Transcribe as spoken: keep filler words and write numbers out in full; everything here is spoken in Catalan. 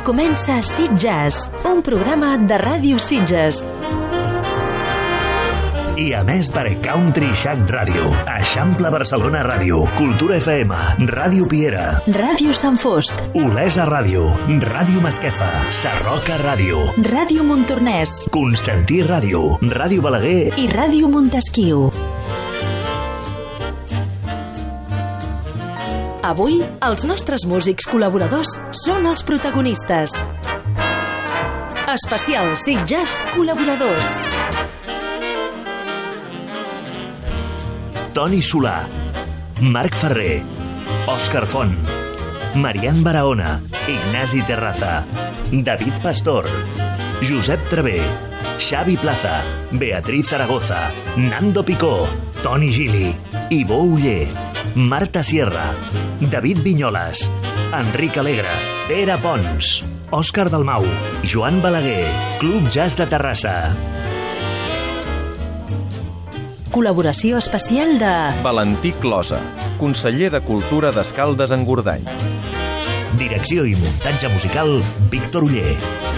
Comença Sitges, un programa de Ràdio Sitges. I a més per Country Shack Ràdio, Eixample Barcelona Ràdio, Cultura F M, Ràdio Piera, Ràdio Sant Fost, Olesa Ràdio, Ràdio Masquefa, Sarroca Ràdio, Ràdio Montornès, Constantí Ràdio, Ràdio Balaguer i Ràdio Montesquiu. Avui, els nostres músics col·laboradors són els protagonistes. Especial Sitges Col·laboradors. Toni Solà, Marc Ferrer, Òscar Font, Marian Barahona, Ignasi Terraza, David Pastor, Josep Travé, Xavi Plaza, Beatriz Zaragoza, Nando Picó, Toni Gili, Ivo Uller, Marta Sierra, David Vinyoles, Enric Alegre, Pere Pons, Òscar Dalmau, Joan Balaguer, Club Jazz de Terrassa. Col·laboració especial de Valentí Closa, conseller de Cultura d'Escaldes-Engordany. Direcció i muntatge musical, Víctor Uller.